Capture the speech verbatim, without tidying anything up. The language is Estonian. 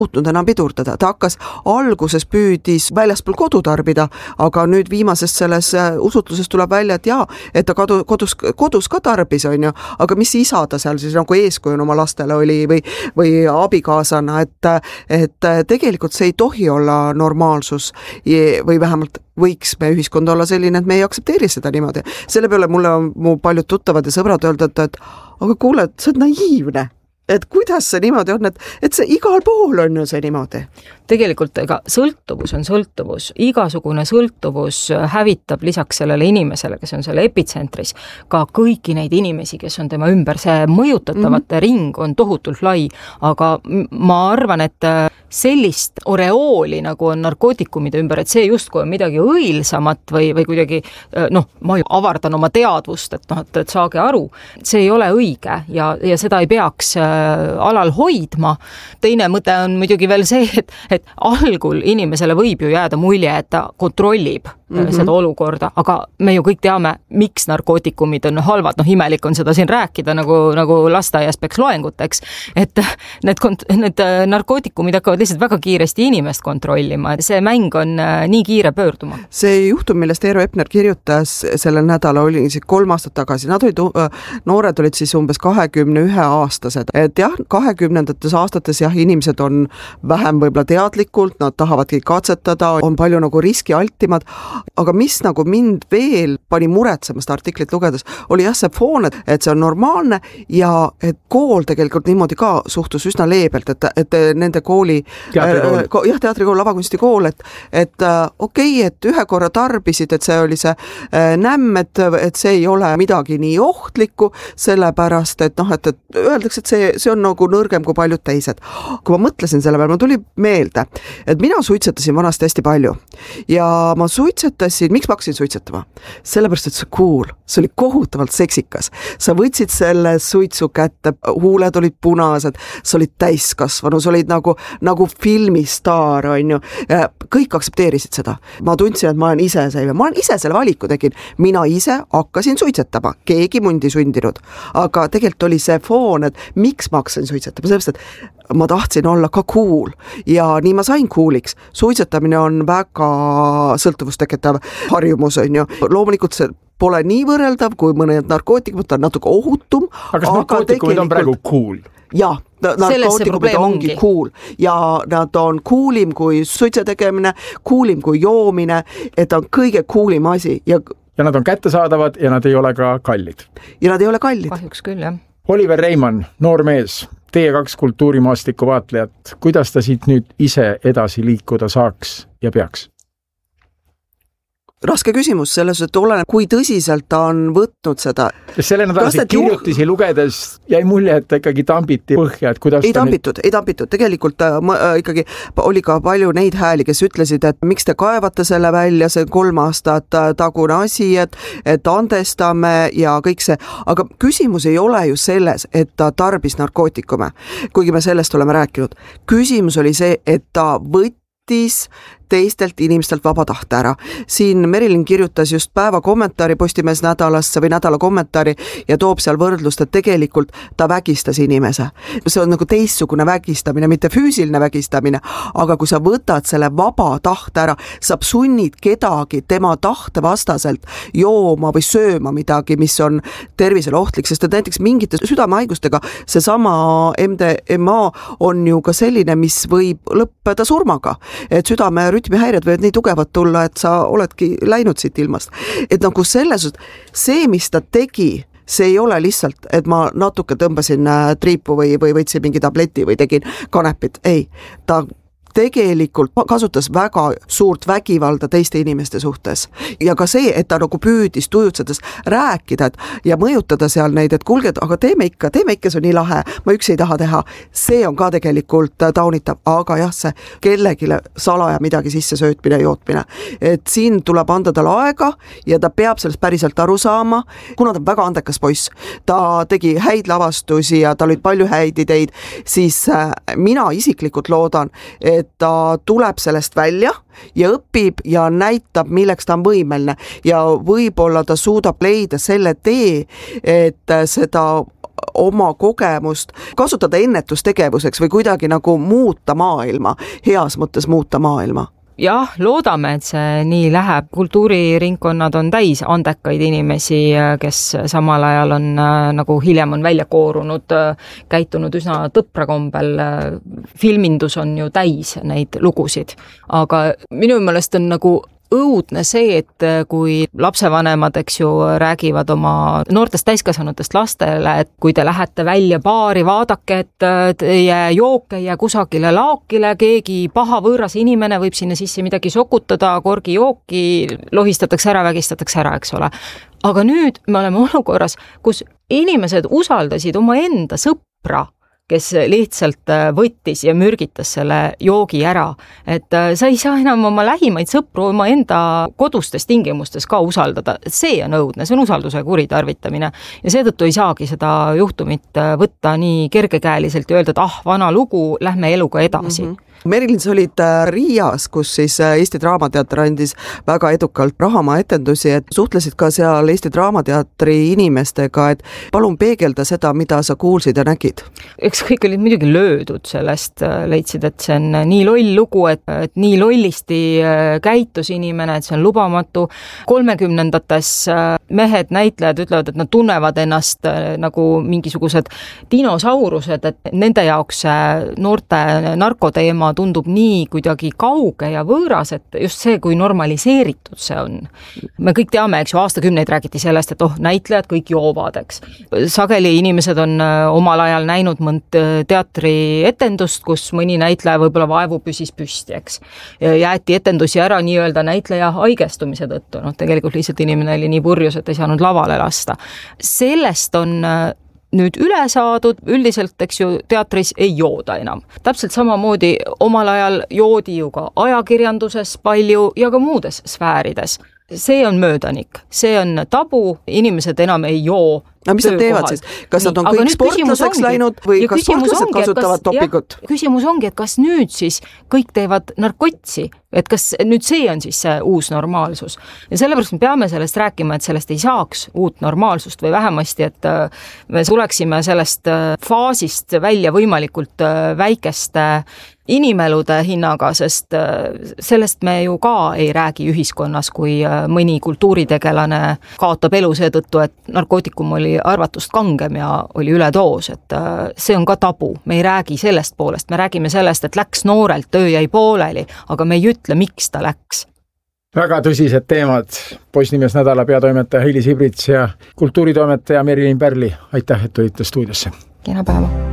suutnud enam pidurdada, ta hakkas alguses püüdis väljaspool kodu tarbida, aga nüüd viimasest selles usutluses tuleb välja, et jaa, et ta kodu, kodus, kodus ka tarbis, on ju, aga mis isa ta seal siis nagu eeskujun oma lastele oli või, või abikaasana, et, et tegelikult see ei tohi olla normaalsus või vähemalt võiks me ühiskond olla selline, et me ei aktsepteeri seda niimoodi. Selle peale mulle on mu paljud tuttavad ja sõbrad öelda, et, et aga kuule, et see on naiivne. Et kuidas see niimoodi on, et, et see igal pool on ju see niimoodi? Tegelikult ega sõltuvus on sõltuvus. Igasugune sõltuvus hävitab lisaks sellele inimesele, kes on selle epitsentris, ka kõiki neid inimesi, kes on tema ümber. See mõjutatavate mm-hmm. ring on tohutult lai, aga ma arvan, et sellist oreooli, nagu on narkootikumide ümber, et see justkui on midagi õilsamat või, või kuidagi, noh, ma ju avardan oma teadvust, et, noh, et, et saage aru, see ei ole õige ja, ja seda ei peaks alal hoidma. Teine mõte on muidugi veel see, et, et algul inimesele võib ju jääda mulje, et ta kontrollib mm-hmm. seda olukorda, aga me ju kõik teame, miks narkootikumid on halvad. Noh, imelik on seda siin rääkida, nagu, nagu lasteaias peaks loenguteks, et need, need narkootikumid hakkavad lihtsalt väga kiiresti inimest kontrollima. See mäng on nii kiire pöörduma. See juhtum, millest Eero Epner kirjutas sellel nädala, oli kolm aastat tagasi. Nad olid, noored olid siis umbes kahekümne ühe aastased. Et jah, kahekümnendates aastates jah, inimesed on vähem võib-olla teadlikult, nad tahavadki katsetada, on palju nagu riskialtimad, aga mis nagu mind veel pani muretsemast artiklit lugedes, oli jah see foon, et, et see on normaalne ja et kool tegelikult niimoodi ka suhtus üsna leebelt, et, et nende kooli teatrikool, jah, teatrikool, lavakunstikool, et, et okei, okay, et ühe korra tarbisid, et see oli see nämm, et, et see ei ole midagi nii ohtlikku, sellepärast, et noh, et, et öeldakse, et see, see on nagu nõrgem kui paljud teised. Kui ma mõtlesin selle peale, ma tuli meelde, et mina suitsetasin vanasti hästi palju ja ma suitsetasin, miks ma hakkasin suitsetama? Sellepärast, et see cool, see oli kohutavalt seksikas. Sa võtsid selle suitsu kätte, huuled olid punased, sa olid täiskasvanu, sa olid nagu, nagu filmistaar, on ju. Kõik aktsepteerisid seda. Ma tundsin, et ma olen ise see, ma olen ise selle valiku tegin. Mina ise hakkasin suitsetama, keegi mundi sundinud. Aga tegelikult oli see foon, et miks ma hakkasin suitsetama, sellepärast, et ma tahtsin olla ka cool ja nii ma sain cooliks. Suitsetamine on väga sõltuvusteketav harjumus, on ju. Loomulikult see pole nii võrreldav, kui mõned narkootikumid, ta on natuke ohutum. Aga kas narkootikumid on praegu cool? Jaa, narkootikumid ongi cool ja nad on coolim kui suitse tegemine, coolim kui joomine, et on kõige coolim asi. Ja, ja nad on kättesaadavad ja nad ei ole ka kallid. Ja nad ei ole kallid. Kahjuks küll, jah. Oliver Reimann, noor mees, teie kaks kultuurimaastiku vaatlejat, kuidas ta siit nüüd ise edasi liikuda saaks ja peaks? Raske küsimus selles, et oleneb, kui tõsiselt ta on võtnud seda. Selle nädalasi kirjutisi juh... lugedes jäi mulje, et ta ikkagi tambiti põhja, et kuidas ei tambitud, nüüd... ei tambitud. Tegelikult äh, ikkagi oli ka palju neid hääli, kes ütlesid, et miks te kaevate selle välja, see kolm aastat tagune asi, et, et andestame ja kõik see. Aga küsimus ei ole ju selles, et ta tarbis narkootikume, kuigi me sellest oleme rääkinud. Küsimus oli see, et ta võttis teistelt inimestelt vaba tahte ära. Siin Merilin kirjutas just päeva kommentaari Postimees nädalasse või nädala kommentaari ja toob seal võrdlust, et tegelikult ta vägistas inimese. See on nagu teistsugune vägistamine, mitte füüsiline vägistamine, aga kui sa võtad selle vaba tahte ära, sa sunnid kedagi tema tahte vastaselt jooma või sööma midagi, mis on tervisele ohtlik, sest et näiteks mingite südamehaigustega seesama M D M A on ju ka selline, mis võib lõppeda surmaga, et südame rütmihäired võivad nii tugevad tulla, et sa oledki läinud siit ilmast. Et nagu selles, see, mis ta tegi, see ei ole lihtsalt, et ma natuke tõmbasin triipu või, või võtsin mingi tableti või tegin kanepit. Ei, ta tegelikult kasutas väga suurt vägivalda teiste inimeste suhtes. Ja ka see, et ta nagu püüdis tujutsedes rääkida et, ja mõjutada seal neid, et kuulge, aga teeme ikka, teeme ikka, see on nii lahe, ma üks ei taha teha. See on ka tegelikult taunitav, aga jah, see kellegile salaja midagi sisse söötmine ja jootmine. Et siin tuleb anda tal aega ja ta peab sellest päriselt aru saama, kuna ta on väga andekas poiss. Ta tegi häid lavastusi ja tal olid palju häid ideid, siis mina isiklikult loodan, et et ta tuleb sellest välja ja õpib ja näitab, milleks ta on võimeline ja võib-olla ta suudab leida selle tee, et seda oma kogemust kasutada ennetustegevuseks või kuidagi nagu muuta maailma, heas mõttes muuta maailma? Jah, loodame, et see nii läheb. Kultuuriringkonnad on täis andekaid inimesi, kes samal ajal on, nagu hiljem on välja koorunud, käitunud üsna tõprakombel. Filmindus on ju täis neid lugusid, aga minu meelest on nagu õudne see, et kui lapsevanemad, eks ju, räägivad oma noortest täiskasvanutest lastele, et kui te lähete välja baari, vaadake, et teie jook ei jää kusagile laokile, keegi paha võõras inimene võib sinna sisse midagi sokutada, korgi jooki lohistatakse ära, vägistatakse ära, eks ole. Aga nüüd me oleme olukorras, kus inimesed usaldasid oma enda sõpra, kes lihtsalt võttis ja mürgitas selle joogi ära. Et sa ei saa enam oma lähimaid sõpru oma enda kodustes tingimustes ka usaldada. See on õudne, see on usalduse kuritarvitamine. Ja seetõttu ei saagi seda juhtumit võtta nii kergekäeliselt ja öelda, et ah, vana lugu, lähme eluga edasi. Mm-hmm. Merilin, sa olid Riias, kus siis Eesti Draamateater andis väga edukalt Rahamaa etendusi, et suhtlesid ka seal Eesti Draamateatri inimestega, et palun peegelda seda, mida sa kuulsid ja nägid. Eks kõik olid muidugi löödud sellest, leidsid, et see on nii loll lugu, et, et nii lollisti käitus inimene, et see on lubamatu. kolmekümnendates mehed, näitlejad ütlevad, et nad tunnevad ennast nagu mingisugused dinosaurused, et nende jaoks noorte narkoteema tundub nii kuidagi kauge ja võõras, et just see, kui normaliseeritud see on. Me kõik teame, eks ju, aastakümneid räägiti sellest, et oh, näitlejad kõik joovad, eks. Sageli inimesed on omal ajal näinud mõnd teatrietendust, kus mõni näitleja võib-olla vaevu püsis püsti, eks. Jäeti etendusi ära nii-öelda näitleja haigestumise tõttu. No, tegelikult lihtsalt inimene oli nii purjus, et ei saanud lavale lasta. Sellest on nüüd üle saadud, üldiselt, eks ju, teatris ei jooda enam. Täpselt samamoodi omal ajal joodi ju ka ajakirjanduses palju ja ka muudes sfäärides. See on möödanik, see on tabu, inimesed enam ei joo. No mis nad teevad siis? Kas nad on Nii, kõik sportlaseks ongi, läinud või kas sportlased ongi, kasutavad topikut? Jah, küsimus ongi, et kas nüüd siis kõik teevad narkotsi, et kas nüüd see on siis see uus normaalsus. Ja sellepärast me peame sellest rääkima, et sellest ei saaks uut normaalsust või vähemasti, et me tuleksime sellest faasist välja võimalikult väikeste inimelude hinnaga, sest sellest me ju ka ei räägi ühiskonnas, kui mõni kultuuritegelane kaotab elu seetõttu, et narkootikum oli arvatust kangem ja oli üledoos, et see on ka tabu. Me ei räägi sellest poolest, me räägime sellest, et läks noorelt, töö jäi pooleli, aga me ei ütle, miks ta läks. Väga tõsised teemad. Postimees nädala peatoimetaja Heili Sibrits ja kultuuritoimetaja Merilin Pärli. Aitäh, et tulite stuudiosse. Kena päeva.